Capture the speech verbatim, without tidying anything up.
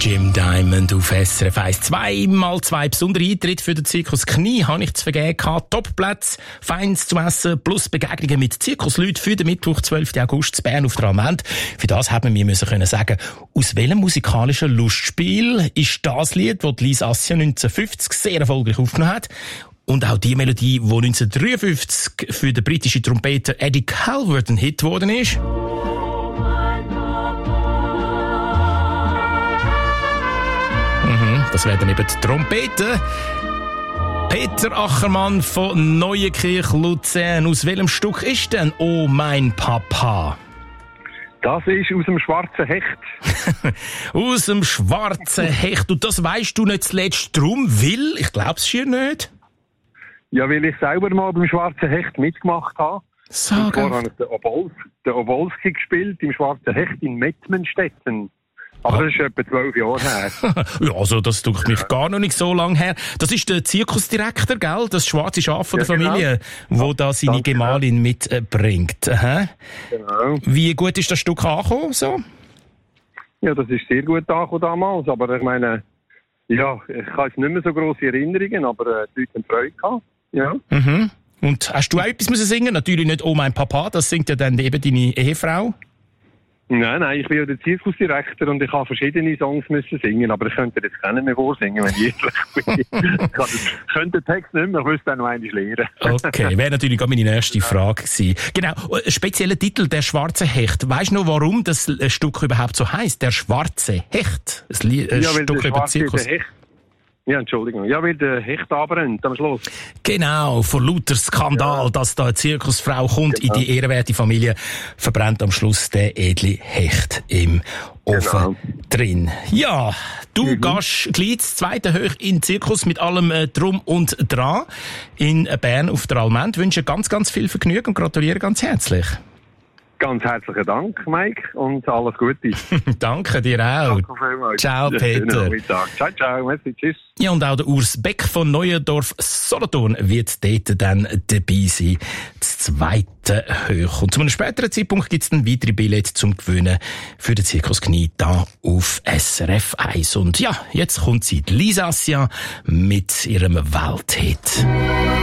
Jim Diamond auf S R F eins. Zweimal zwei besondere Eintritte für den Zirkus Knie habe ich zu vergeben gehabt. Topplätze, Feins zu essen, plus Begegnungen mit Zirkusleuten für den Mittwoch, zwölften August in Bern auf der Almend. Für das haben wir müssen können sagen, aus welchem musikalischen Lustspiel ist das Lied, das Lise Assia neunzehnhundertfünfzig sehr erfolgreich aufgenommen hat. Und auch die Melodie, die neunzehnhundertdreiundfünfzig für den britischen Trompeter Eddie Calvert ein Hit geworden ist. Mhm, das werden eben die Trompeten. Peter Achermann von Neuenkirch, Luzern. Aus welchem Stück ist denn «Oh mein Papa»? Das ist aus dem schwarzen Hecht. Aus dem schwarzen Hecht. Und das weisst du nicht zuletzt drum, weil, ich glaub's schier nicht. Ja, weil ich selber mal beim schwarzen Hecht mitgemacht habe. So, und zwar habe ich den, Obols, den Obolski gespielt im schwarzen Hecht in Mettmenstetten. Aber das ist etwa zwölf Jahre her. Ja, also das tut mich gar noch nicht so lange her. Das ist der Zirkusdirektor, gell? Das schwarze Schaf von der ja, Familie, genau. Wo da seine Danke, Gemahlin mitbringt. Aha. Genau. Wie gut ist das Stück angekommen, so? Ja, das ist sehr gut angekommen damals. Aber ich meine, ja, ich habe jetzt nicht mehr so grosse Erinnerungen, aber äh, die Leute haben Freude gehabt. Ja. Mhm. Und hast du auch etwas müssen singen? Natürlich nicht «Oh mein Papa», das singt ja dann eben deine Ehefrau. Nein, nein, ich bin ja der Zirkusdirektor und ich habe verschiedene Songs müssen singen, aber ich könnte jetzt keinen mehr vorsingen, wenn ich ehrlich bin. Ich könnte den Text nicht mehr, ich müsste dann noch einmal lernen. Okay, wäre natürlich auch meine nächste Frage gewesen. Genau, ein spezieller Titel, «Der schwarze Hecht». Weisst du noch, warum das Stück überhaupt so heisst? «Der schwarze Hecht». Ein, Lied, ein ja, Stück über Zirkus. Ja, Entschuldigung. Ja, weil der Hecht abbrennt am Schluss. Genau, vor lauter Skandal, ja. Dass da eine Zirkusfrau kommt genau. In die ehrenwerte Familie, verbrennt am Schluss der edle Hecht im Ofen genau. Drin. Ja, du mhm. gehst gleich das zweite hoch in den Zirkus mit allem äh, Drum und Dran in Bern auf der Almend. Ich wünsche ganz, ganz viel Vergnügen und gratuliere ganz herzlich. Ganz herzlichen Dank, Mike, und alles Gute. Danke dir auch. Danke vielmals. Ciao, Peter. Ciao, ciao. Merci, tschüss. Ja, und auch der Urs Beck von Neuendorf Solothurn wird dort dann dabei sein. Das zweite Hoch. Und zu einem späteren Zeitpunkt gibt es dann weitere Billette zum Gewinnen für den Zirkus Knie da auf S R F eins. Und ja, jetzt kommt sie, Lise Assia, mit ihrem Welthit.